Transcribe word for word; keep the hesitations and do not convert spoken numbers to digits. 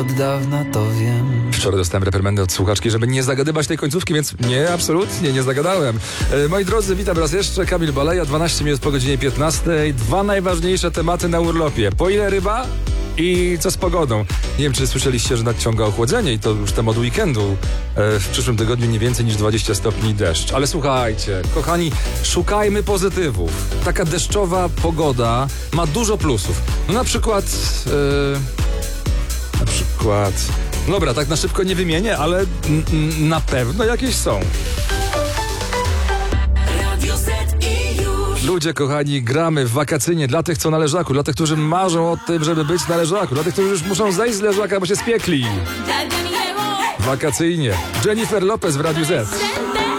Od dawna to wiem. Wczoraj dostałem reprymendę od słuchaczki, żeby nie zagadywać tej końcówki, więc nie, absolutnie nie zagadałem. E, moi drodzy, witam raz jeszcze. Kamil Baleja, dwanaście minut po godzinie piętnastej. Dwa najważniejsze tematy na urlopie. Po ile ryba i co z pogodą? Nie wiem, czy słyszeliście, że nadciąga ochłodzenie i to już temat weekendu. E, w przyszłym tygodniu nie więcej niż dwadzieścia stopni deszcz. Ale słuchajcie, kochani, szukajmy pozytywów. Taka deszczowa pogoda ma dużo plusów. No na przykład... E, Na przykład... Dobra, tak na szybko nie wymienię, ale n- n- na pewno jakieś są. Radio Z i już. Ludzie kochani, gramy wakacyjnie dla tych, co na leżaku, dla tych, którzy marzą o tym, żeby być na leżaku, dla tych, którzy już muszą zejść z leżaka, bo się spiekli. Wakacyjnie. Jennifer Lopez w Radiu Z.